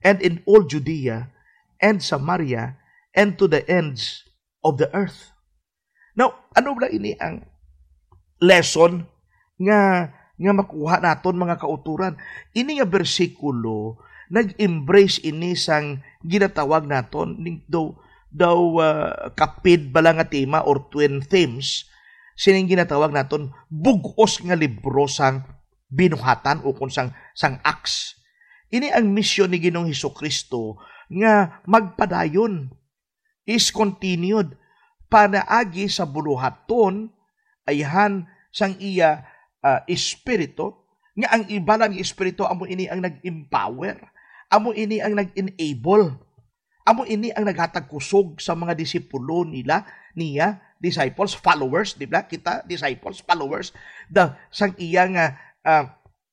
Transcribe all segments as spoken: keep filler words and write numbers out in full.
and in all Judea and Samaria and to the ends of the earth. Now, ano ba ini ang lesson nga nga makuha naton mga kauturan? Ini nga bersikulo nag-embrace ini sang ginatawag naton ning daw daw uh, kapid bala nga tema or twin themes sining ginatawag naton bug-os nga libro sang binuhatan o kung sang sang Acts. Ini ang misyon ni Ginoong Hesukristo nga magpadayon is continued panaagi sa buluhaton ayhan sang iya uh, espiritu nga ang iba lang espiritu amo ini ang nag-empower, amo ini ang nag-enable, amo ini ang naghatag kusog sa mga disipulo nila niya, disciples, followers, di ba? Kita disciples, followers, the sang iya nga uh,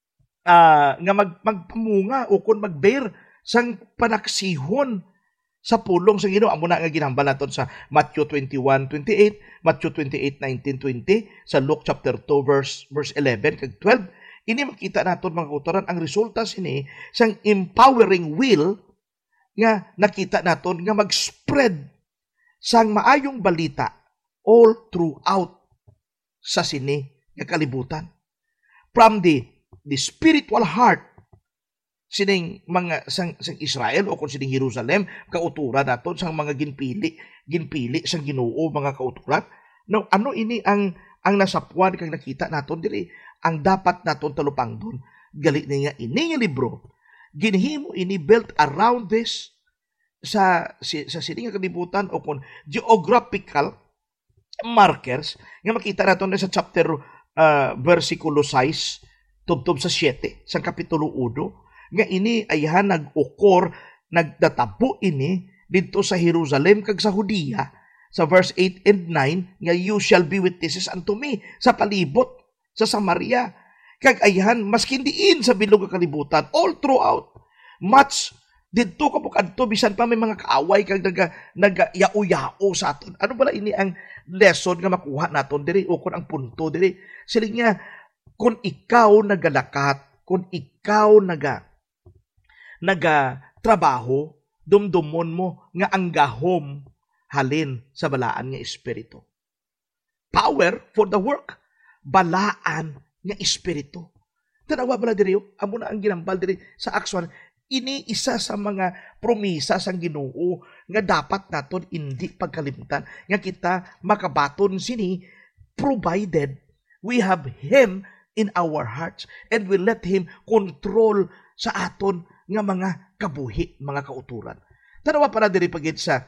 uh, nga mag, magpamunga o kun magbear sang panaksihon sa pulong sa Ginoo. Amo na nga ginhambal naton sa Matthew twenty-one twenty-eight, Matthew twenty-eight nineteen twenty, sa Luke chapter two verse verse eleven kag twelve. Ini makita naton mga kautoran ang resulta sini sang empowering will nga nakita naton nga mag-spread sang maayong balita all throughout sa sini nga kalibutan. From the the spiritual heart sining mga sang, sang Israel o kung sining Jerusalem, kauturan naton sang mga ginpili, ginpili sang Ginoo mga kauturan. Now, ano ini ang ang nasapuan kang nakita naton diri ang dapat naton talupangdon gali niya ini nga libro ginhimo ini built around this sa si, sa sining nga kalibutan o kung geographical markers nga makita naton sa chapter uh, versikulo six tubtob sa seven sa kapitulo one nga ini ayhan nag-ukor nagdatabo ini didto sa Jerusalem kag sa Judea sa verse eight and nine nga you shall be witnesses unto me sa palibot sa Samaria kag ayhan maskin diin sa bilog nga kalibutan all throughout much didto kapok adto bisan pa may mga kaaway kag naga naga-yao-yao sa aton. Ano bala ini ang lesson nga makuha naton diri o kun ang punto diri siling nga kung ikaw nagalakat, kung ikaw naga naga trabaho, dumdumon mo nga ang gahom halin sa balaan nga espiritu. Power for the work, balaan nga espiritu. Tanawa bala diri, amo na ang ginambal diri sa Acts one. Ini isa sa mga promisa sang Ginoo nga dapat naton hindi pagkalimutan nga kita makabaton sini provided we have Him in our hearts and we let Him control sa aton nga mga kabuhi, mga kauturan. Tanawa para diri pagit sa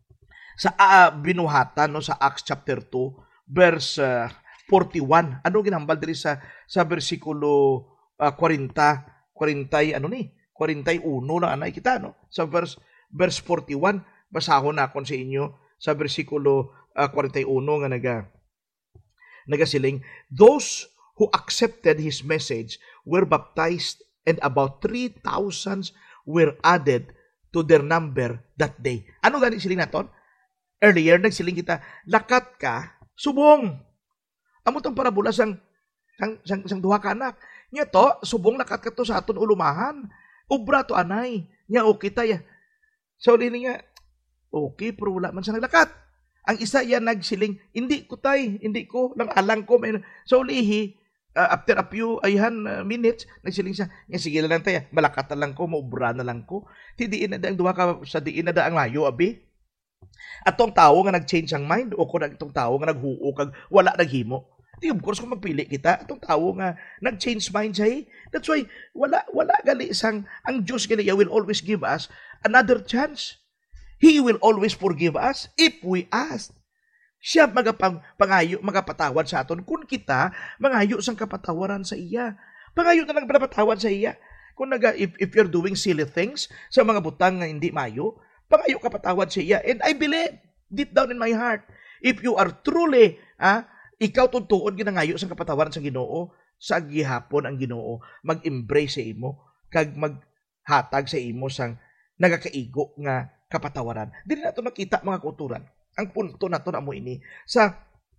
sa uh, binuhatan no sa Acts chapter two verse uh, forty-one. Ano ginambal diri sa sa bersikulo uh, forty, forty ano ni? forty-one na anay kita no. Sa verse verse forty-one basahon na kon sa inyo sa bersikulo uh, forty-one nga naga nagasiling those who accepted his message were baptized and about three thousand were added to their number that day. Ano gani siling naton? Earlier nagsiling kita, lakat ka, subong. Amo tong parabola sang sang sang, sang duha ka anak. Nya to, subong lakat ka to sa aton ulumahan. Ubra to anay. Nya okay ta ya. So dili nga okay pero wala man sa naglakat. Ang isa yan nagsiling, hindi ko tay, hindi ko lang alang ko. So lihi uh, after a few ayhan uh, minutes, nagsiling siya, nga sige lang tayo, malakat na lang ko, maubra na lang ko. Ti diin na daang duha ka sa diin na daang layo abi. At tong tawo nga nag-change ang mind o kung itong tawo nga naghuo kag wala naghimo. Di of course kung magpili kita, itong tawo nga nag-change mind siya. That's why wala wala gali sang ang Diyos gali will always give us another chance. He will always forgive us if we ask. Siya magapang pangayo magapatawad sa aton kung kita mangayo sang kapatawaran sa iya. Pangayo na lang pinapatawad sa iya. Kung naga if, if you're doing silly things sa mga butang nga hindi mayo, pangayo kapatawad sa iya. And I believe deep down in my heart, if you are truly ah, ikaw tuntuon ginangayo sang kapatawaran sa Ginoo, sa gihapon ang Ginoo mag-embrace sa imo kag maghatag sa imo sang nagakaigo nga kapatawaran. Dili nato makita mga kauturan. Ang punto nato na mo ini sa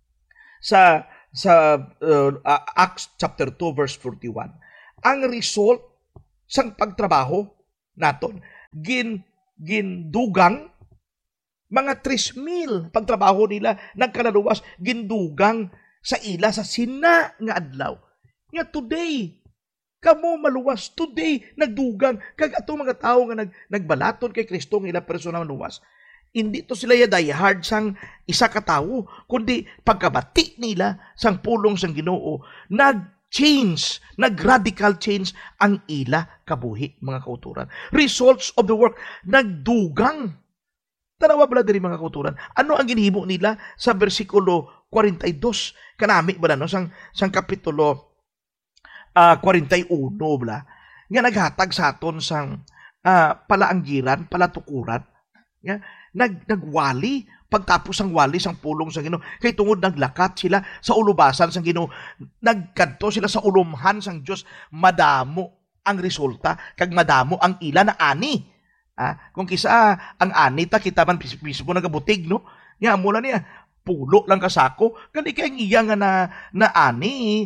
sa sa uh, Acts chapter two verse forty-one. Ang result sang pagtrabaho naton, gin gindugang mga tres mil pagtrabaho nila nagkalaluwas gindugang sa ila sa sina nga adlaw. Nga today, kamo maluwas today nagdugang kag atong mga tawo nga nag nagbalaton kay Kristo nga ila persona maluwas. Hindi to sila ya die hard sang isa ka tawo, kundi pagkabati nila sang pulong sang Ginoo, nag-change, nag-radical change ang ila kabuhi, mga kauturan. Results of the work, nagdugang. Tanawa bala diri mga kauturan. Ano ang ginhimo nila sa bersikulo forty-two? Kanami ba no sang sang kapitulo uh, forty-one bala. Nga naghatag sa aton sang uh, palaanggiran, palatukuran. Nga nag nagwali pagtapos ang wali sang pulong sa Ginoo. Kay tungod naglakat sila sa ulubasan sang Ginoo. Nagkadto sila sa ulumhan sang Dios, madamo ang resulta kag madamo ang ila na ani. Ah, kung kisa ah, ang anita kita man mismo nagabutig no. Nya mula niya pulo lang kasako kani kay iya nga na na ani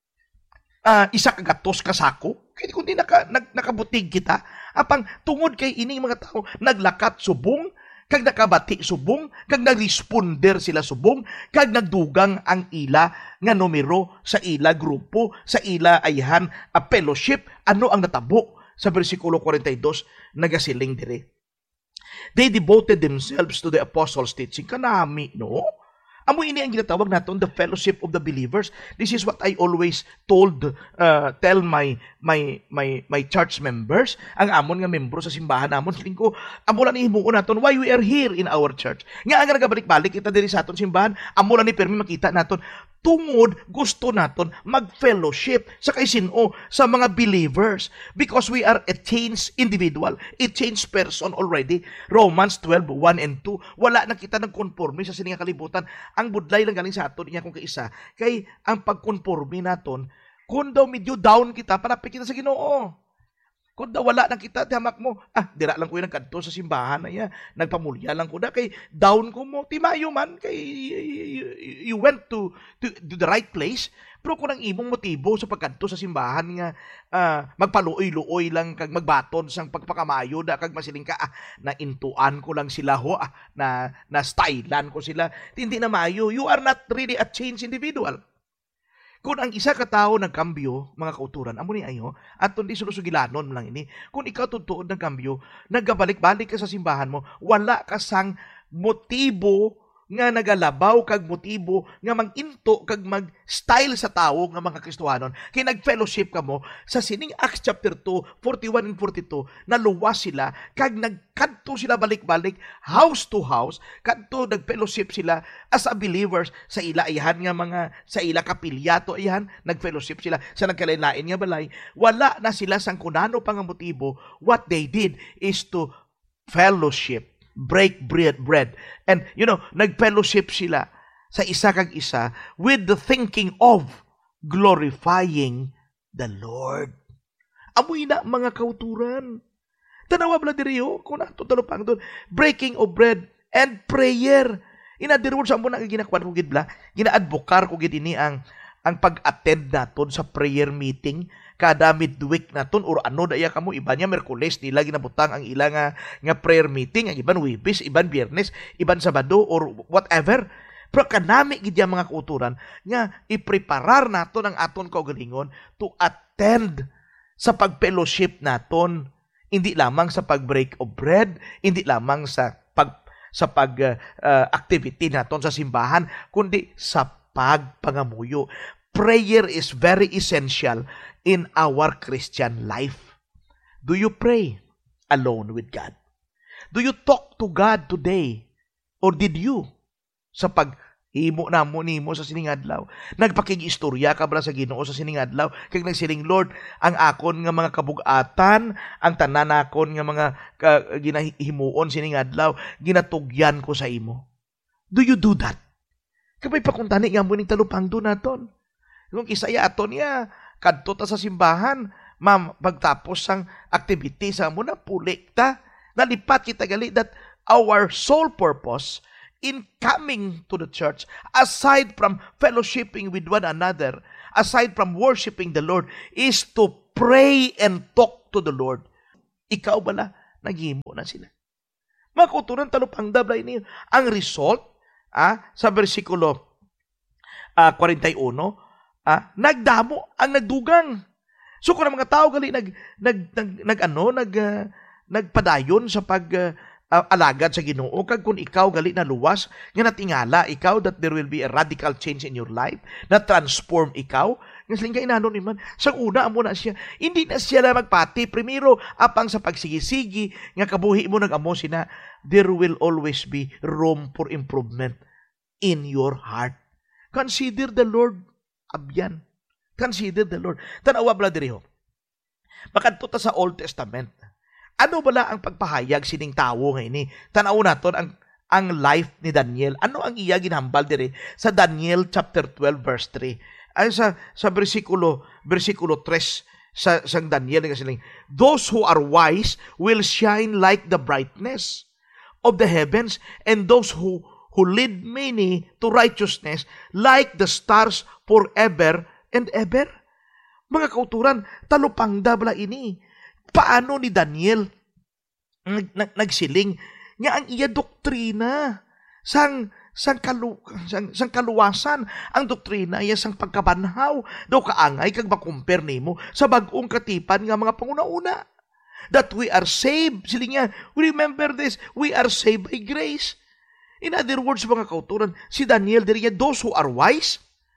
ah, isa ka gatos kasako kay kundi naka nag, nakabutig kita apang tungod kay ining mga tao naglakat subong kag nakabati subong kag nagresponder sila subong kag nagdugang ang ila nga numero sa ila grupo sa ila ayhan a fellowship. Ano ang natabo sa bersikulo forty-two nagasiling dire? They devoted themselves to the apostles' teaching. Kanami, no? Amo ini ang ginatawag naton the fellowship of the believers. This is what I always told uh, tell my my my my church members. Ang amon nga membro sa simbahan namon siling ko, amo lang himuon naton why we are here in our church. Nga ang nagabalik-balik kita diri sa aton simbahan, amo lang ni permi makita naton tungod gusto naton mag-fellowship sa kaisino sa mga believers because we are a changed individual, a changed person already. Romans twelve, one and two. Wala na kita nagkonforme sa sining kalibutan. Ang budlay lang galing sa aton niya kung kaisa. Kay ang pagkonforme naton, kung daw medyo down kita, panapit kita sa Ginoo. Kung daw wala na kita, tiyamak mo, ah, dira lang ko yung nagkanto sa simbahan na yan, nagpamulya lang ko na, kay down ko mo, timayo man, kay you, you went to, to, to the right place, pero kung ang imong motibo sa pagkanto sa simbahan nga, uh, magpaluoy-luoy lang, kag magbaton sang pagpakamayo, da, kag masiling ka, ah, na intuan ko lang sila ho, ah, na, na stylan ko sila, hindi na mayo, you are not really a changed individual. Kung ang isa ka tao nagkambyo, mga kauturan, amo ni ayo, at hindi sulusugilanon lang ini. Kung ikaw tutuod nagkambyo, nagabalik-balik ka sa simbahan mo, wala ka sang motibo nga nagalabaw kag motibo nga mag-into kag mag-style sa tao nga mga Kristohanon. Kaya nag-fellowship ka mo sa sining Acts chapter two, forty-one and forty-two, naluwas sila kag nagkadto sila balik-balik house to house, kadto nag-fellowship sila as a believers sa ila ayahan nga mga sa ila kapilyato ayahan, nag-fellowship sila sa nagkalain-lain nga balay. Wala na sila sang kunano pa nga motibo. What they did is to fellowship, break bread, bread. And, you know, nag-fellowship sila sa isa kag isa with the thinking of glorifying the Lord. Amoy na mga kauturan. Tanawa bala diriyo, kung nato talupang doon, breaking of bread and prayer. In other words, amo na ginakwan ko gid bla, gina-advocate ko gid ini ang ang pag-attend naton sa prayer meeting kada midweek naton or ano daya kamo, iba niya Merkules nila ginabutang ang ila nga nga prayer meeting, ang iban Huwebes, iban Biyernes, iban Sabado or whatever. Pero kanami gid mga kauturan nga ipreparar naton ang aton kaugalingon to attend sa pag-fellowship naton, hindi lamang sa pag-break of bread, hindi lamang sa pag sa pag uh, uh, activity naton sa simbahan, kundi sa pagpangamuyo. Prayer is very essential in our Christian life. Do you pray alone with God? Do you talk to God today? Or did you? Sa paghimo na mo nimo sa siningadlaw, nagpakig-istorya ka ba sa Ginoo sa siningadlaw? Kag nagsiling, Lord, ang akon nga mga kabug-atan, ang tanan nakon nga mga uh, ginahimuon siningadlaw, ginatugyan ko sa imo. Do you do that? Kapay pakuntani nga mo ning talupang do naton. Kung kisaya aton niya, kadto ta sa simbahan, ma'am, pagtapos sang activity sa mo na pulikta, nalipat kita gali that our sole purpose in coming to the church, aside from fellowshipping with one another, aside from worshiping the Lord, is to pray and talk to the Lord. Ikaw bala, naghimo na sila. Mga kauturan, talupangdab na ini. Ang result, ah, sa versikulo ah, forty-one, ah, nagdamo ang nagdugang. So kung ang mga tao gali nag nag nag, nag ano nag uh, nagpadayon sa pag uh, uh, alagad sa Ginoo, kag kung ikaw gali na luwas nga natingala ikaw that there will be a radical change in your life, na transform ikaw. Nga siling ka inanon man. Sa una amo na siya, hindi na siya lang magpati. Primero, apang sa pagsigisigi nga kabuhi mo nag-amo sina, there will always be room for improvement in your heart. Consider the Lord, abyan. Consider the Lord. Tanawa bala diriho. Makadto ta sa Old Testament. Ano bala ang pagpahayag sining tawo ngayon? Tanaw naton ang ang life ni Daniel. Ano ang iya ginhambal diri sa Daniel chapter twelve verse three. Ay sa sa bersikulo bersikulo three sa sang Daniel nga siling, those who are wise will shine like the brightness of the heavens, and those who who lead many to righteousness like the stars forever and ever. Mga kauturan, talupangda bala ini. Paano ni Daniel nag, nag, nagsiling nga ang iya doktrina sang sang, kalu, sang, sang kaluwasan, ang doktrina iya sang pagkabanhaw daw kaangay kag makumpare nimo sa bag-ong katipan nga mga panguna-una. That we are saved. Siling nga, remember this, we are saved by grace. In other words, mga kauturan, si Daniel diri those who are wise,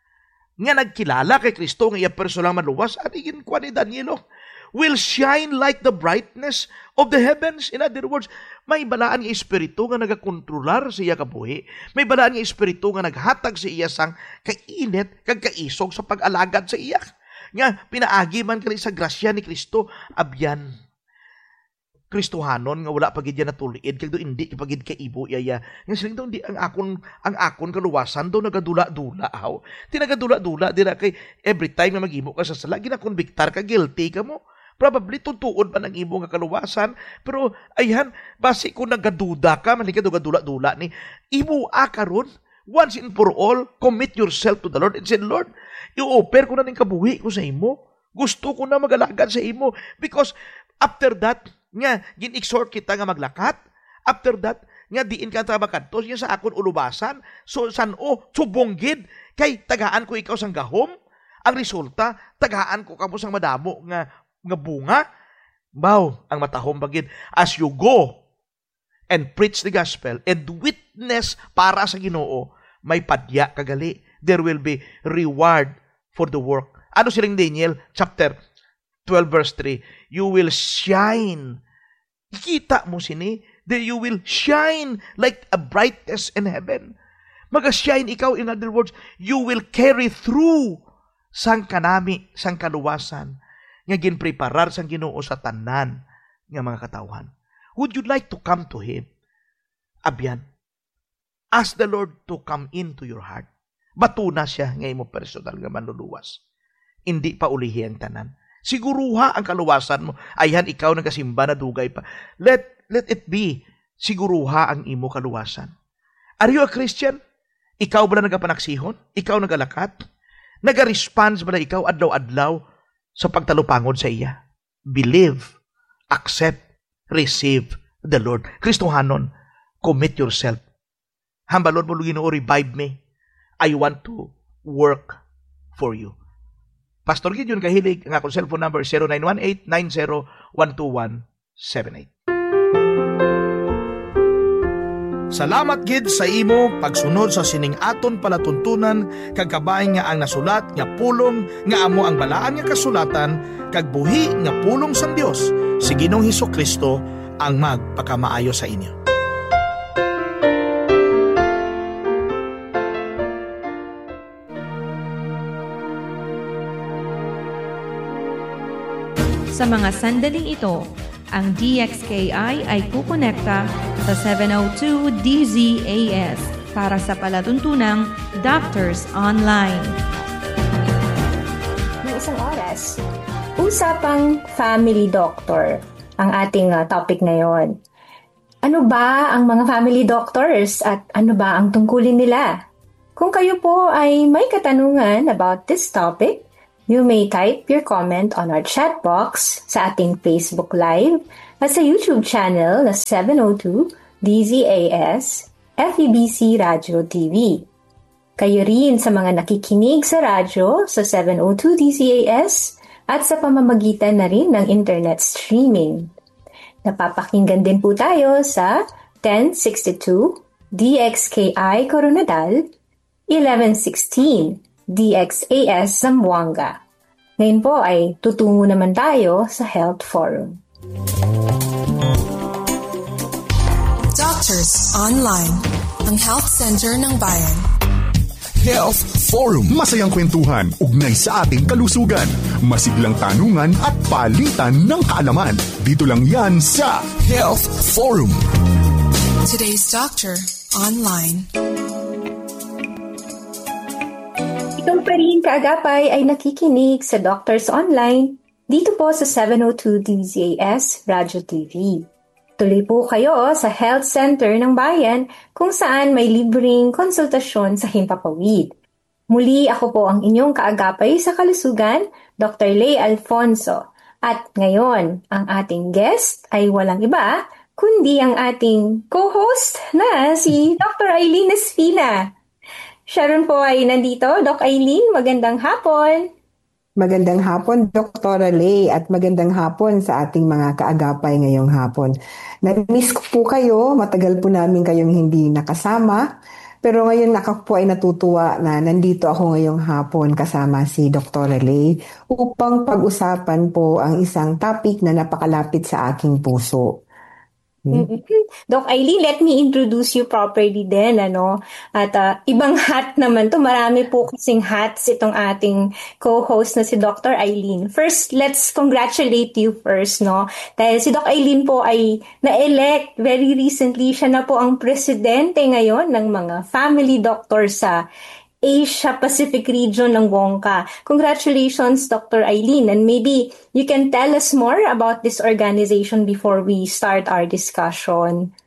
nga nagkilala kay Kristo nga iya personal maluwas, at igin kwa ni Daniel, will shine like the brightness of the heavens. In other words, may balaan nga espiritu nga nagakontrolar sa iya kabuhi. May balaan nga espiritu nga naghatag sa iya sang kainit kag kaisog sa pag-alagad sa iya. Nga pinaagi man kani sa grasya ni Kristo, abyan Kristohanon nga wala pagid yan natuliid kag do indi pagid kaibo yaya. Nga siling do hindi ang akon ang akon kaluwasan do nagadula-dula aw. Tinagadula-dula dira kay every time nga maghimo ka sa sala ginakonbiktar ka, guilty ka mo. Probably tutuod pa ng imo nga kaluwasan, pero ayhan basi kung nagaduda ka man ka do gadula-dula ni imo a karon once and for all commit yourself to the Lord and say, Lord, i-offer ko na ning kabuhi ko sa imo. Gusto ko na magalagad sa imo because after that nga gin-exhort kita nga maglakat. After that, nga diin ka tabakadtos nga sa akon ulubasan. So san-o subonggid kay tagaan ko ikaw sang gahom. Ang resulta, tagaan ko kamo sang madamo nga nga bunga. Baw, ang matahom bagid as you go and preach the gospel and witness para sa Ginoo, may padya kagali. There will be reward for the work. Ano siling Daniel chapter twelve verse three, you will shine. Kita mo sini, that you will shine like a brightness in heaven. Mag-shine ikaw, in other words, you will carry through sang kanami, sang kaluwasan, nga ginpreparar sang Ginoo sa tanan nga mga katawhan. Would you like to come to Him? Abyan, ask the Lord to come into your heart. Batuna siya nga imo personal nga manluluwas. Hindi pa ulihi ang tanan. Siguruha ang kaluwasan mo. Ayan, ikaw nagasimba na dugay pa. Let, let it be. Siguruha ang imo kaluwasan. Are you a Christian? Ikaw ba na nagapanaksihon? Ikaw nagalakat? Nag-response ba na ikaw adlaw-adlaw sa pagtalupangod sa iya? Believe, accept, receive the Lord. Kristohanon, commit yourself. Hambalon mo, Ginoo, revive me. I want to work for you. Pastor Gideon Kahilig, ang akong cellphone number zero nine one eight nine zero one two one seven eight. Salamat gid sa imo pagsunod sa sining aton palatuntunan kag kabay nga ang nasulat nga pulong nga amo ang balaan nga kasulatan kag buhi nga pulong sang Dios si Ginoong Hesukristo ang magpakamaayo sa inyo. Sa mga sandaling ito, ang D X K I ay kukonekta sa seven oh two D Z A S para sa palatuntunang Doctors Online. Ng isang oras, usapang family doctor ang ating uh, topic ngayon. Ano ba ang mga family doctors at ano ba ang tungkulin nila? Kung kayo po ay may katanungan about this topic, you may type your comment on our chat box sa ating Facebook Live at sa YouTube channel na seven oh two D Z A S F E B C Radio T V. Kayo rin sa mga nakikinig sa radyo sa seven oh two D Z A S at sa pamamagitan na rin ng internet streaming. Napapakinggan din po tayo sa ten sixty-two D X K I Coronadal, eleven sixteen D X A S Zamboanga. Ngayon po ay tutungo naman tayo sa Health Forum. Doctors Online, ang health center ng bayan. Health Forum. Masayang kwentuhan, ugnay sa ating kalusugan. Masiglang tanungan at palitan ng kaalaman. Dito lang yan sa Health Forum. Today's Doctor Online. Ikaw pa rin, kaagapay, ay nakikinig sa Doctors Online dito po sa seven oh two D Z A S Radio T V. Tuloy po kayo sa Health Center ng Bayan kung saan may libreng konsultasyon sa himpapawid. Muli ako po ang inyong kaagapay sa kalusugan, Doctor Lay Alfonso. At ngayon, ang ating guest ay walang iba kundi ang ating co-host na si Doctor Aileen Espina. Siya rin po ay nandito. Doc Aileen, magandang hapon. Magandang hapon, Doktora Lay, at magandang hapon sa ating mga kaagapay ngayong hapon. Na-miss ko po kayo, matagal po namin kayong hindi nakasama, pero ngayon ako po ay natutuwa na nandito ako ngayong hapon kasama si Doktora Lay upang pag-usapan po ang isang topic na napakalapit sa aking puso. Hmm? Doc Aileen, let me introduce you properly din, ano? At uh, ibang hat naman to. Marami po kasing hats itong ating co-host na si Doctor Aileen. First, let's congratulate you first, no? Dahil si Doc Aileen po ay na-elect very recently. Siya na po ang presidente ngayon ng mga family doctors sa Asia-Pacific region ng WONCA. Congratulations, Doctor Aileen. And maybe you can tell us more about this organization before we start our discussion.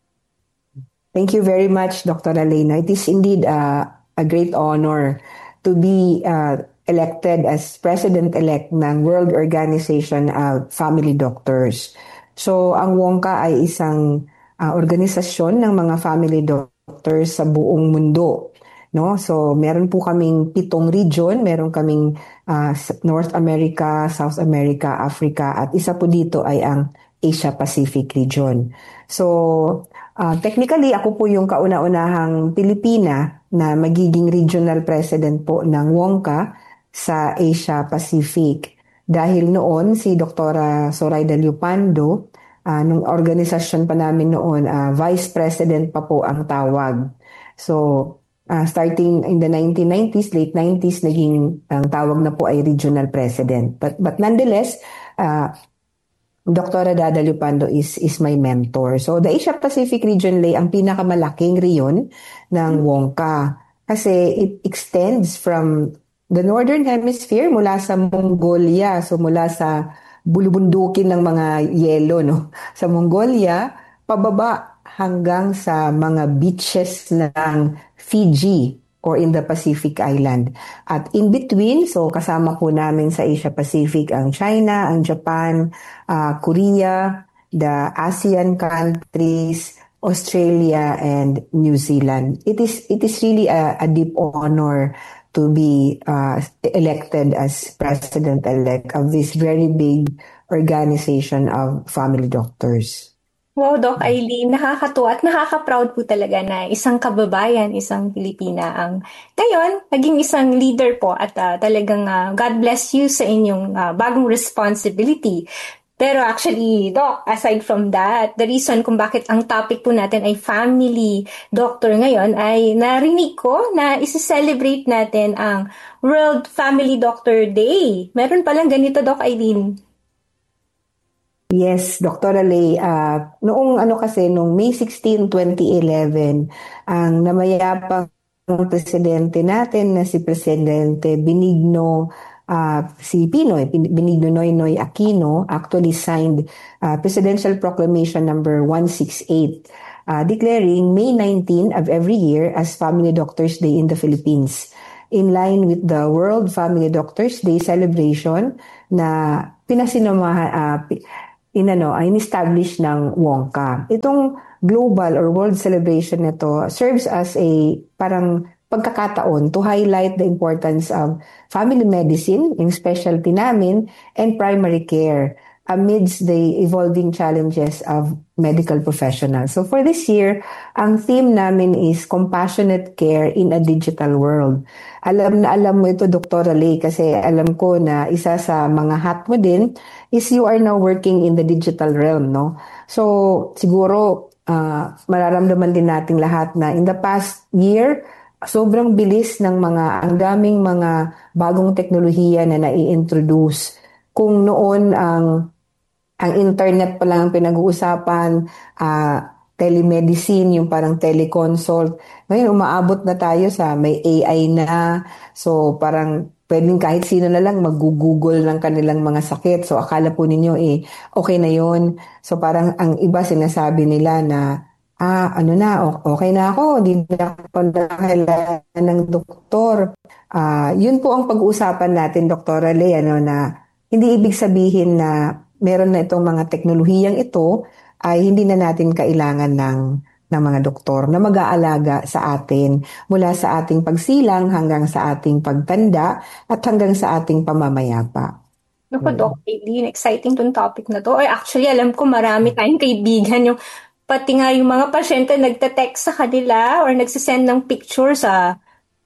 Thank you very much, Doctor Elena. It is indeed uh, a great honor to be uh, elected as President-elect ng World Organization of Family Doctors. So, ang WONCA ay isang uh, organisasyon ng mga family doctors sa buong mundo. No, so meron po kaming pitong region, meron kaming uh, North America, South America, Africa, at isa po dito ay ang Asia Pacific region. So uh, technically ako po yung kauna-unahang Pilipina na magiging regional president po ng WONCA sa Asia Pacific. Dahil noon si Doktora Zoraida Liupando, uh, nung organisasyon pa namin noon, uh, vice president pa po ang tawag. So Uh, starting in the nineteen nineties, late nineties, naging ang tawag na po ay regional president. But but nonetheless, uh, Doktora Dada Liupando is is my mentor. So the Asia Pacific region lay ang pinakamalaking riyon ng WONCA kasi it extends from the northern hemisphere mula sa Mongolia, so mula sa bulubundukin ng mga yelo, no, sa Mongolia pababa hanggang sa mga beaches ng Fiji or in the Pacific Island. At in between, so kasama po namin sa Asia Pacific ang China, ang Japan, uh, Korea, the ASEAN countries, Australia, and New Zealand. It is it is really a, a deep honor to be uh, elected as President-elect of this very big organization of family doctors. Wow, Doc Aileen, nakakatuwa at nakaka-proud po talaga na isang kababayan, isang Pilipina ang ngayon naging isang leader po at uh, talagang uh, God bless you sa inyong uh, bagong responsibility. Pero actually, Doc, aside from that, the reason kung bakit ang topic po natin ay family doctor ngayon ay narinig ko na isi-celebrate natin ang World Family Doctor Day. Meron palang ganito, Doc Aileen. Yes, Doktora Lay, uh, noong ano kasi, noong May sixteenth, twenty eleven, ang namayapang presidente natin na si Presidente Benigno uh, si Pinoy, Benigno Noynoy Aquino, actually signed uh, Presidential Proclamation number one sixty-eight, uh, declaring May nineteenth of every year as Family Doctors Day in the Philippines, in line with the World Family Doctors Day celebration na pinasinamahan, uh, inano, ay in-establish ng Wonka. Itong global or world celebration nito serves as a parang pagkakataon to highlight the importance of family medicine, yung specialty namin, and primary care amidst the evolving challenges of medical professionals. So for this year, ang theme namin is compassionate care in a digital world. Alam na alam mo ito, Doctor Lay, kasi alam ko na isa sa mga hat mo din is you are now working in the digital realm, no? So siguro uh, mararamdaman din nating lahat na in the past year, sobrang bilis ng mga, ang daming mga bagong teknolohiya na nai-introduce. Kung noon ang ang internet pa lang ang pinag-uusapan, uh, telemedicine, yung parang teleconsult. Ngayon, umaabot na tayo sa may A I na. So, parang pwedeng kahit sino na lang mag-google ng kanilang mga sakit. So, akala po ninyo, eh, okay na yon. So, parang ang iba sinasabi nila na, ah, ano na, okay na ako, hindi na ako kailangan ng doktor. Uh, yun po ang pag-uusapan natin, Doktora Lay, ano, na hindi ibig sabihin na meron na itong mga teknolohiyang ito ay hindi na natin kailangan ng, ng mga doktor na mag-aalaga sa atin mula sa ating pagsilang hanggang sa ating pagtanda at hanggang sa ating pamamayapa. Naku, hmm. Doc Aileen, exciting tong topic na to. Ay, actually, alam ko marami tayong kaibigan yung pati nga yung mga pasyente nagte-text sa kanila or nagsisend ng picture sa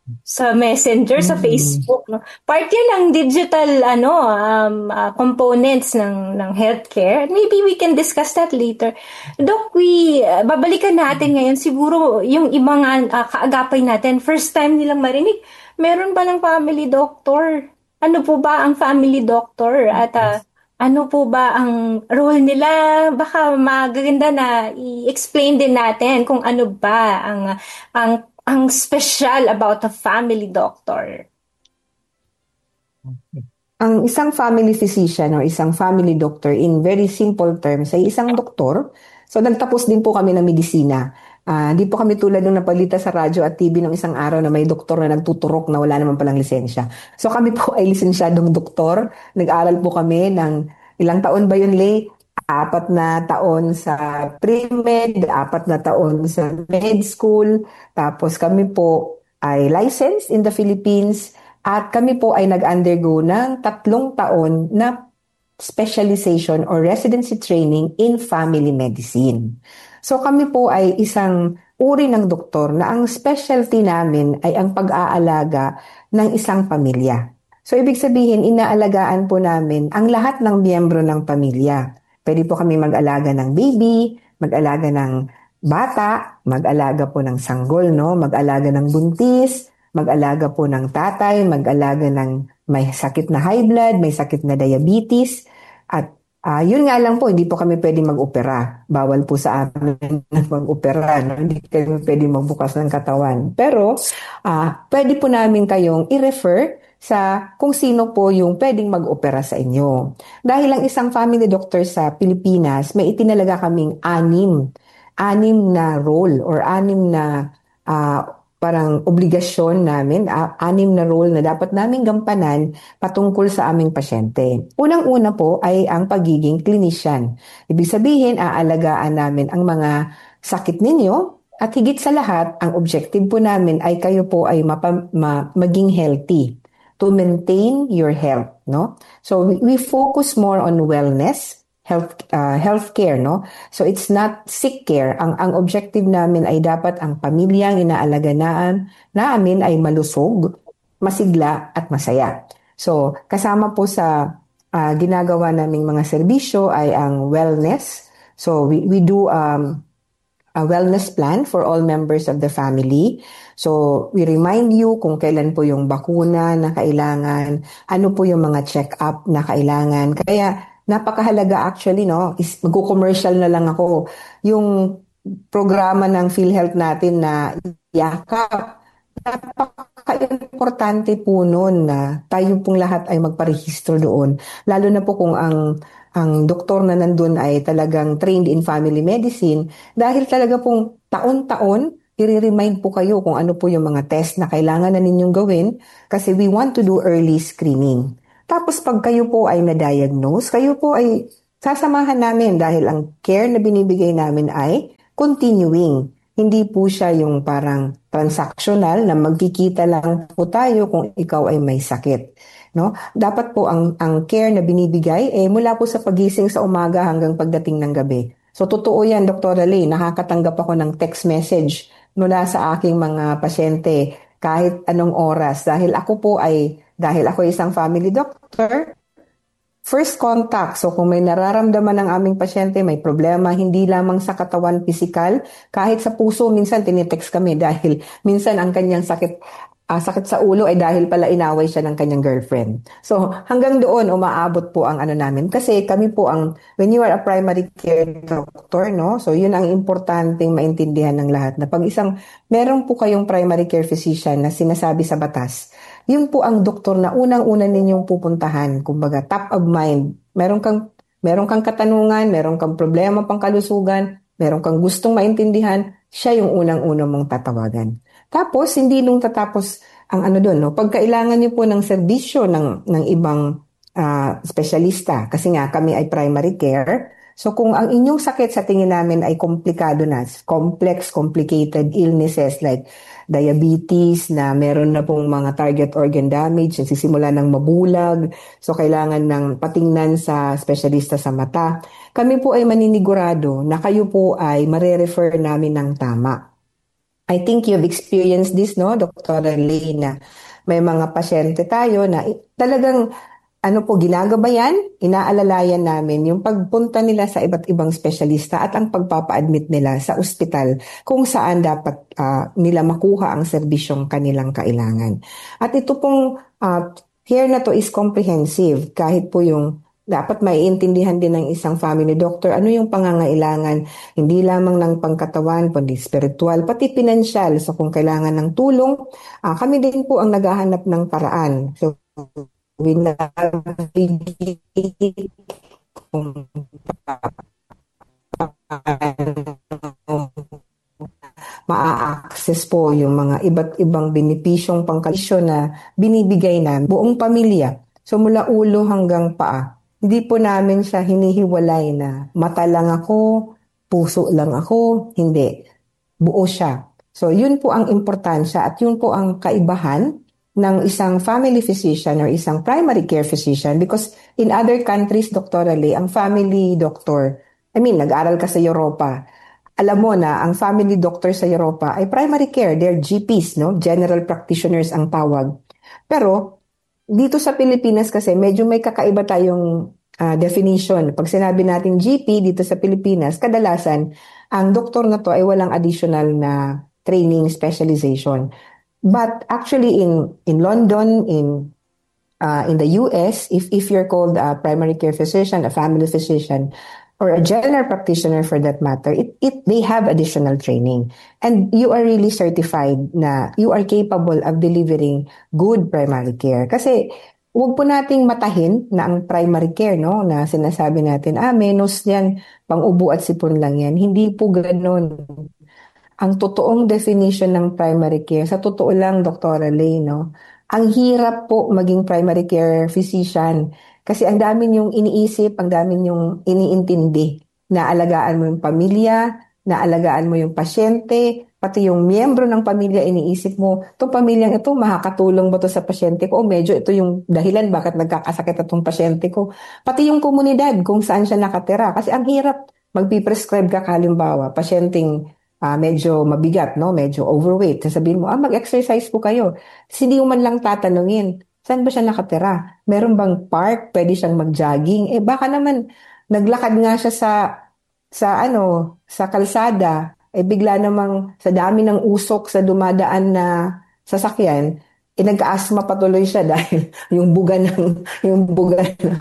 sa Messenger, sa Facebook, no. Part yan ng digital ano um uh, components ng ng healthcare. Maybe we can discuss that later. Doc, we uh, babalikan natin ngayon siguro yung ibang uh, kaagapay natin. First time nilang marinig, meron ba ng family doctor? Ano po ba ang family doctor? At uh, ano po ba ang role nila? Baka magaganda na i-explain din natin kung ano ba ang ang ang special about a family doctor. Ang isang family physician or isang family doctor in very simple terms ay isang doktor. So nagtapos din po kami ng medisina. Uh, di po kami tulad ng napalita sa radyo at T V ng isang araw na may doktor na nagtuturok na wala naman palang lisensya. So kami po ay lisensyadong doktor. Nag-aral po kami ng ilang taon ba yun, Lay? Apat na taon sa pre-med, apat na taon sa med school. Tapos kami po ay licensed in the Philippines at kami po ay nag-undergo ng tatlong taon na specialization or residency training in family medicine. So kami po ay isang uri ng doktor na ang specialty namin ay ang pag-aalaga ng isang pamilya. So ibig sabihin, inaalagaan po namin ang lahat ng miyembro ng pamilya. Pwede po kami mag-alaga ng baby, mag-alaga ng bata, mag-alaga po ng sanggol, no? Mag-alaga ng buntis, mag-alaga po ng tatay, mag-alaga ng may sakit na high blood, may sakit na diabetes. At uh, yun nga lang po, hindi po kami pwede mag-opera. Bawal po sa amin mag-opera. No? Hindi kami pwede magbukas ng katawan. Pero uh, pwede po namin kayong i-refer sa kung sino po yung pwedeng mag-opera sa inyo. Dahil ang isang family doctor sa Pilipinas, may itinalaga kaming anim, anim na role or anim na uh, parang obligasyon namin, uh, anim na role na dapat naming gampanan patungkol sa aming pasyente. Unang-una po ay ang pagiging clinician. Ibig sabihin, aalagaan namin ang mga sakit ninyo at higit sa lahat, ang objective po namin ay kayo po ay mapa, ma, maging healthy. To maintain your health, no? So we, we focus more on wellness, health uh, healthcare, no? So it's not sick care. Ang ang objective namin ay dapat ang pamilyang inaalagaan namin ay malusog, masigla at masaya. So kasama po sa uh, ginagawa naming mga serbisyo ay ang wellness. So we we do um a wellness plan for all members of the family. So, we remind you kung kailan po yung bakuna na kailangan, ano po yung mga check-up na kailangan. Kaya, napakahalaga actually, no? Is, mag-commercial na lang ako. Yung programa ng PhilHealth natin na yakap, napaka-importante po nun na tayo pong lahat ay magparehistro doon. Lalo na po kung ang ang doktor na nandun ay talagang trained in family medicine dahil talaga pong taon-taon i-remind po kayo kung ano po yung mga test na kailangan na ninyong gawin kasi we want to do early screening. Tapos pag kayo po ay na-diagnose, kayo po ay sasamahan namin dahil ang care na binibigay namin ay continuing. Hindi po siya yung parang transactional na magkikita lang po tayo kung ikaw ay may sakit. No? Dapat po ang, ang care na binibigay eh, mula po sa pagising sa umaga hanggang pagdating ng gabi. So totoo yan, Doktor Lee, nakakatanggap ako ng text message mula sa aking mga pasyente kahit anong oras. Dahil ako po ay, dahil ako isang family doctor, first contact, so kung may nararamdaman ng aming pasyente, may problema, hindi lamang sa katawan pisikal, kahit sa puso, minsan tinitext kami dahil minsan ang kanyang sakit, uh, sakit sa ulo ay dahil pala inaway siya ng kanyang girlfriend. So hanggang doon umaabot po ang ano namin. Kasi kami po ang, when you are a primary care doctor, no? So yun ang importanteng maintindihan ng lahat. Na pag isang, meron po kayong primary care physician na sinasabi sa batas, yun po ang doktor na unang-una ninyong pupuntahan, kumbaga top of mind. Meron kang meron kang katanungan, meron kang problema pang kalusugan, meron kang gustong maintindihan, siya yung unang-una mong tatawagan. Tapos hindi nung tatapos ang ano doon, no? Pag kailangan niyo po ng serbisyo ng ng ibang uh, espesyalista, kasi nga kami ay primary care. So kung ang inyong sakit sa tingin namin ay komplikado na, complex, complicated illnesses like diabetes na meron na pong mga target organ damage, nagsisimula ng mabulag, so kailangan ng patingnan sa espesyalista sa mata. Kami po ay maninigurado na kayo po ay mare-refer namin ng tama. I think you've experienced this, no, Doctor Lena? May mga pasyente tayo na talagang ano po, ginagabayan, inaalalayan namin yung pagpunta nila sa iba't ibang espesyalista at ang pagpapa-admit nila sa ospital kung saan dapat uh, nila makuha ang serbisyong kanilang kailangan. At ito pong uh, care na to is comprehensive. Kahit po yung dapat maiintindihan din ng isang family doctor ano yung pangangailangan, hindi lamang ng pangkatawan, kundi spiritual, pati pinansyal. So kung kailangan ng tulong, uh, kami din po ang naghahanap ng paraan. So we navigate kung maa-access po yung mga iba't ibang benepisyong pangkalisyon na binibigay namin buong pamilya. So mula ulo hanggang paa. Hindi po namin siya hinihiwalay na mata lang ako, puso lang ako, hindi. Buo siya. So yun po ang importansya at yun po ang kaibahan ng isang family physician or isang primary care physician because in other countries, Doctor Lee, ang family doctor, I mean, nag-aral ka sa Europa, alam mo na ang family doctor sa Europa ay primary care, they're G Ps, no? General practitioners ang tawag. Pero dito sa Pilipinas kasi medyo may kakaiba tayong uh, definition. Pag sinabi natin G P dito sa Pilipinas, kadalasan ang doktor na to ay walang additional na training specialization. But actually in in London, in uh, in the U S, if if you're called a primary care physician, a family physician, or a general practitioner for that matter, it it they have additional training, and you are really certified na you are capable of delivering good primary care. Kasi wag po nating matahin na ang primary care, no, na sinasabi natin, ah, menos yan, pang-ubo at sipon lang yan. Hindi po ganoon. Ang totoong definition ng primary care, sa totoo lang, Doctor Lay, no, ang hirap po maging primary care physician kasi ang dami yung iniisip, ang dami yung iniintindi. Naalagaan mo yung pamilya, naalagaan mo yung pasyente, pati yung miyembro ng pamilya iniisip mo, itong pamilyang ito, makakatulong ba to sa pasyente ko? O medyo ito yung dahilan bakit nagkakasakit itong pasyente ko. Pati yung komunidad kung saan siya nakatira. Kasi ang hirap magpiprescribe ka kalimbawa, pasyenteng Uh, medyo mabigat, no? Medyo overweight. Sasabihin mo, ah, mag-exercise po kayo. Kasi hindi mo man lang tatanungin, saan ba siya nakatira? Meron bang park? Pwede siyang mag-jogging? Eh, baka naman, naglakad nga siya sa, sa ano, sa kalsada. Eh, bigla namang, sa dami ng usok sa dumadaan na sasakyan, eh, nagka-asthma patuloy siya dahil yung buga ng, yung buga ng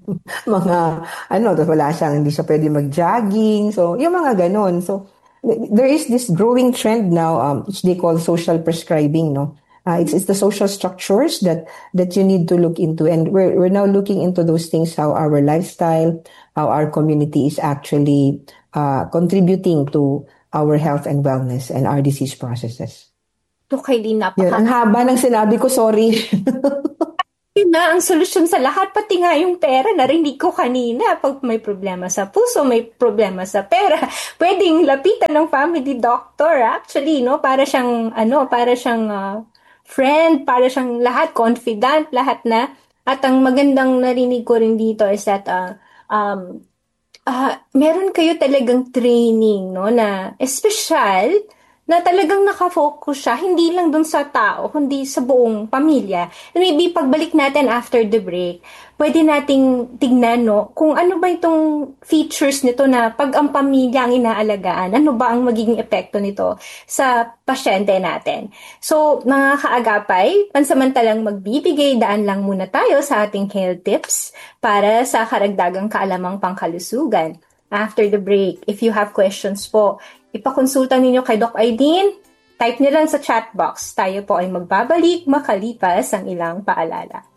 mga, ano, wala siyang, hindi siya pwede mag-jogging. So, yung mga ganon. So, there is this growing trend now, um, which they call social prescribing. No, uh, it's it's the social structures that that you need to look into, and we're we're now looking into those things, how our lifestyle, how our community is actually uh, contributing to our health and wellness and our disease processes. To kay Lina, Yun, ang haba ng sinabi ko, sorry. Yun na ang solusyon sa lahat, pati nga yung pera. Narinig ko kanina, pag may problema sa puso, may problema sa pera, pwedeng lapitan ng family doctor. Actually, no, para siyang ano, para siyang uh, friend, para siyang lahat, confidant, lahat na. At ang magandang narinig ko rin dito is that uh, um, uh, meron kayo talagang training, no, na espesyal, na talagang nakafocus siya, hindi lang dun sa tao, kundi sa buong pamilya. And maybe pagbalik natin after the break, pwede nating tignan, no, kung ano ba itong features nito na pag ang pamilya ang inaalagaan, ano ba ang magiging epekto nito sa pasyente natin. So, mga kaagapay, pansamantalang magbibigay daan lang muna tayo sa ating health tips para sa karagdagang kaalamang pangkalusugan. After the break, if you have questions po, ipakonsulta ninyo kay Doc Aideen. Type nyo lang sa chat box. Tayo po ay magbabalik makalipas ang ilang paalala.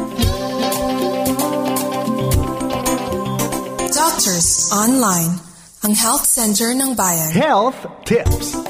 Doctors Online, ang Health Center ng Bayan. Health Tips.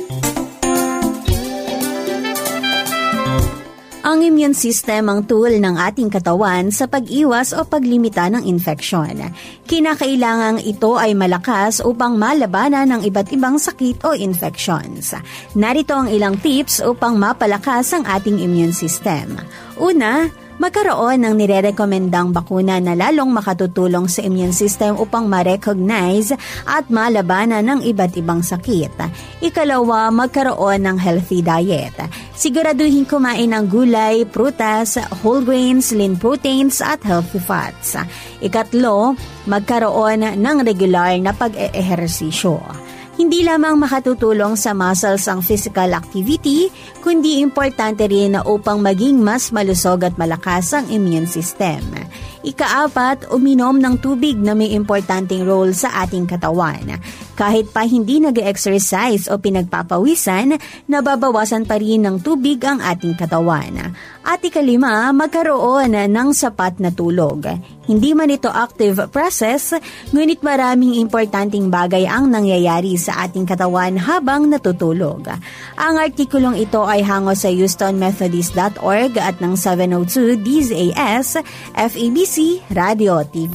Ang immune system ang tool ng ating katawan sa pag-iwas o paglimita ng infeksyon. Kinakailangang ito ay malakas upang malabanan ng iba't ibang sakit o infections. Narito ang ilang tips upang mapalakas ang ating immune system. Una, magkaroon ng nirerekomendang bakuna na lalong makatutulong sa immune system upang ma-recognize at malabanan ng iba't ibang sakit. Ikalawa, magkaroon ng healthy diet. Siguraduhin kumain ng gulay, prutas, whole grains, lean proteins at healthy fats. Ikatlo, magkaroon ng regular na pag-eehersisyo. Hindi lamang makatutulong sa muscles ang physical activity, kundi importante rin na upang maging mas malusog at malakas ang immune system. Ikaapat, uminom ng tubig na may importanteng role sa ating katawan. Kahit pa hindi nag-exercise o pinagpapawisan, nababawasan pa rin ng tubig ang ating katawan. At ikalima, magkaroon ng sapat na tulog. Hindi man ito active process, ngunit maraming importanteng bagay ang nangyayari sa ating katawan habang natutulog. Ang artikulong ito ay hango sa houston methodist dot org at ng seven oh two D Z A S, F A B C Radio T V.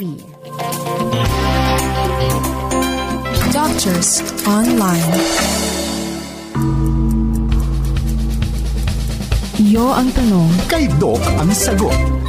Doctors Online. Iyo ang tanong, Kay Doc ang sagot.